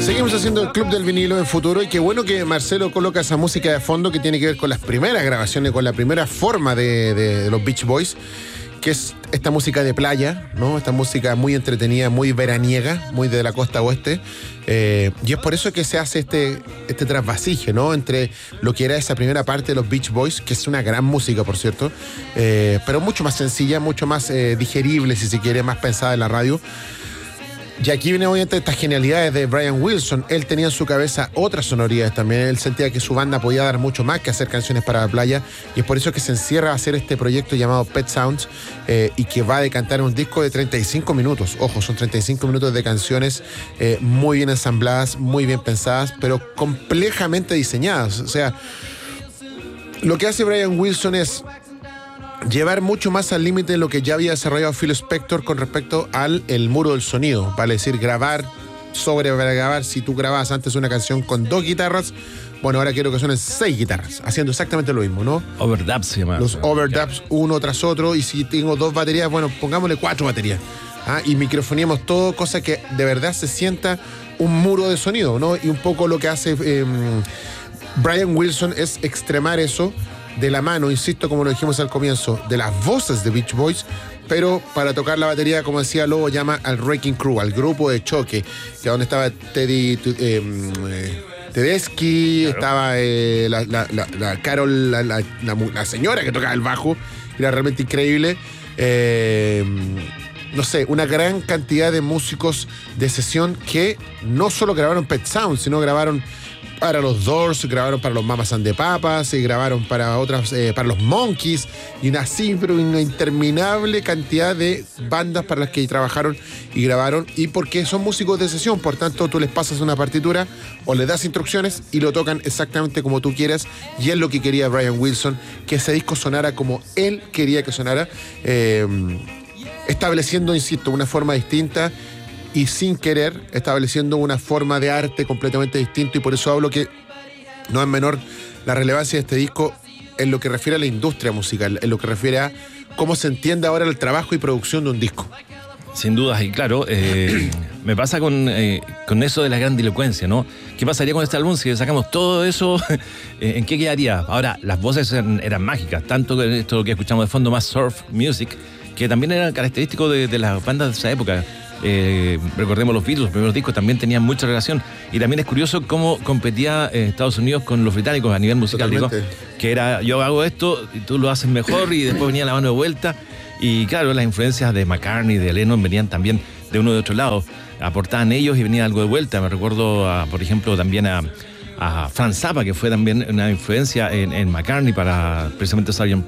Seguimos haciendo el Club del Vinilo en Futuro y qué bueno que Marcelo coloca esa música de fondo que tiene que ver con las primeras grabaciones, con la primera forma de los Beach Boys, que es esta música de playa, ¿no? Esta música muy entretenida, muy veraniega, muy de la costa oeste. Y es por eso que se hace este trasvasije, ¿no? Entre lo que era esa primera parte de los Beach Boys, que es una gran música, por cierto, pero mucho más sencilla, mucho más digerible, si se quiere, más pensada en la radio. Y aquí viene obviamente estas genialidades de Brian Wilson. Él tenía en su cabeza otras sonoridades también. Él sentía que su banda podía dar mucho más que hacer canciones para la playa. Y es por eso que se encierra a hacer este proyecto llamado Pet Sounds y que va a decantar un disco de 35 minutos. Ojo, son 35 minutos de canciones muy bien ensambladas, muy bien pensadas, pero complejamente diseñadas. O sea, lo que hace Brian Wilson es llevar mucho más al límite lo que ya había desarrollado Phil Spector con respecto al el muro del sonido, vale decir, grabar, sobregrabar. Si tú grababas antes una canción con 2 guitarras, bueno, ahora quiero que suenen 6 guitarras, haciendo exactamente lo mismo, ¿no? Overdubs se llama. Los overdubs uno tras otro, y si tengo 2 baterías, bueno, pongámosle 4 baterías. Y microfoníamos todo, cosa que de verdad se sienta un muro de sonido, ¿no? Y un poco lo que hace Brian Wilson es extremar eso de la mano, insisto, como lo dijimos al comienzo, de las voces de Beach Boys, pero para tocar la batería, como decía Lobo, llama al Wrecking Crew, al grupo de choque, que donde estaba Teddy Tedeschi, claro. Estaba la Carol, la señora que tocaba el bajo, era realmente increíble. No sé, una gran cantidad de músicos de sesión que no solo grabaron Pet Sounds, sino grabaron para los Doors, grabaron para los Mamas and the Papas, y grabaron para otras, para los Monkees, y una interminable cantidad de bandas para las que trabajaron y grabaron, y porque son músicos de sesión, por tanto tú les pasas una partitura o les das instrucciones y lo tocan exactamente como tú quieras, y es lo que quería Brian Wilson, que ese disco sonara como él quería que sonara, estableciendo, insisto, una forma distinta y sin querer estableciendo una forma de arte completamente distinta, y por eso hablo que no es menor la relevancia de este disco en lo que refiere a la industria musical, en lo que refiere a cómo se entiende ahora el trabajo y producción de un disco. Sin dudas, y claro, me pasa con eso de la grandilocuencia, ¿no? ¿Qué pasaría con este álbum si sacamos todo eso? ¿En qué quedaría? Ahora, las voces eran mágicas, tanto esto que escuchamos de fondo, más surf music, que también era característico de las bandas de esa época. Recordemos los Beatles, los primeros discos también tenían mucha relación, y también es curioso cómo competía Estados Unidos con los británicos a nivel musical, digo, que era yo hago esto y tú lo haces mejor, y después venía la mano de vuelta, y claro, las influencias de McCartney, de Lennon venían también de uno de otro lado, aportaban ellos y venía algo de vuelta. Me recuerdo por ejemplo también a Frank Zappa, que fue también una influencia en McCartney para precisamente Sgt.